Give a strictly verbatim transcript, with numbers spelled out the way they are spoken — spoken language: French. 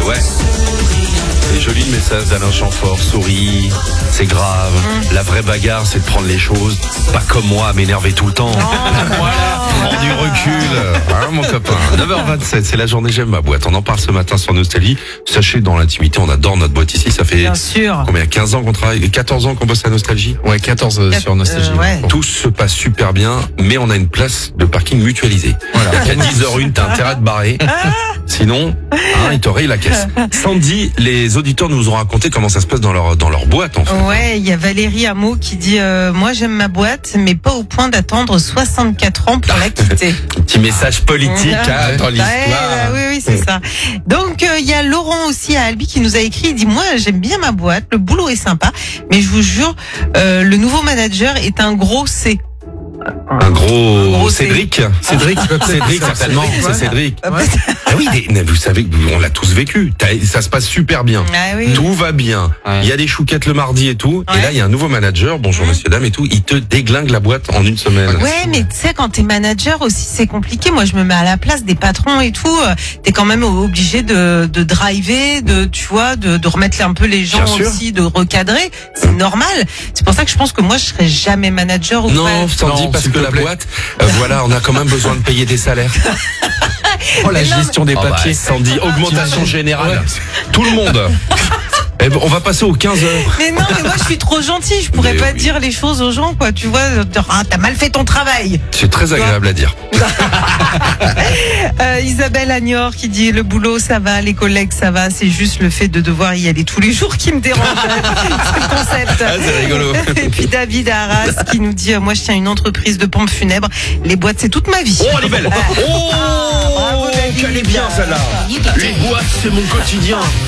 Ouais. C'est joli le message d'Alain Chamfort. Souris, c'est grave. Mmh. La vraie bagarre, c'est de prendre les choses pas comme moi, à m'énerver tout le temps. Oh, voilà. Prends du recul. Hein, mon copain. neuf heures vingt-sept, c'est la journée J'aime ma boîte. On en parle ce matin sur Nostalgie. Sachez, dans l'intimité, on adore notre boîte ici. Ça fait Bien sûr. combien, quinze ans qu'on travaille, quatorze ans qu'on bosse à Nostalgie? Ouais, quatorze euh, sur Nostalgie. Euh, ouais. Tout se passe super bien, mais on a une place de parking mutualisée. Voilà. À dix heures une, t'as intérêt à te barrer. Sinon, hein, ils t'auraient la caisse. Sandy, les auditeurs nous ont raconté comment ça se passe dans leur, dans leur boîte, en fait. Ouais, il y a Valérie Hameau qui dit euh, moi j'aime ma boîte, mais pas au point d'attendre soixante-quatre ans pour la quitter. Petit message politique hein, dans l'histoire. Ouais, oui, oui, c'est ça. Donc, il euh, y a Laurent aussi à Albi qui nous a écrit, il dit moi j'aime bien ma boîte, le boulot est sympa, mais je vous jure, euh, le nouveau manager est un gros C. Un gros, un gros Cédric. Cédric, Cédric, certainement, c'est Cédric. Ouais. Ah oui, des, vous savez, on l'a tous vécu. Ça se passe super bien. Ah oui. Tout va bien. Ouais. Il y a des chouquettes le mardi et tout. Ouais. Et là, il y a un nouveau manager. Bonjour, mmh. monsieur, dame et tout. Il te déglingue la boîte en une semaine. Ouais, mais tu sais, quand t'es manager aussi, c'est compliqué. Moi, je me mets à la place des patrons et tout. T'es quand même obligé de, de driver, de, tu vois, de, de remettre un peu les gens aussi, de recadrer. C'est normal. C'est pour ça que je pense que moi, je serais jamais manager ou non, pas. Sandy, parce que la boîte, euh, voilà, on a quand même besoin de payer des salaires. Oh, la mais gestion non, mais... des papiers. Oh bah, Sandy, augmentation générale. Ouais. Tout le monde. Eh ben, on va passer aux quinze heures. Mais non, mais moi je suis trop gentille, je pourrais mais pas oui. dire les choses aux gens, quoi. Tu vois, ah, t'as mal fait ton travail. C'est très agréable à dire. euh, Isabelle Agnor qui dit le boulot ça va, les collègues ça va, c'est juste le fait de devoir y aller tous les jours qui me dérange. C'est le concept. Ah, c'est rigolo. Et puis David Arras qui nous dit moi je tiens une entreprise de pompes funèbres, les boîtes c'est toute ma vie. Oh elle est belle. Oh, ah, bravo David. Elle est bien celle-là. Les boîtes c'est mon quotidien.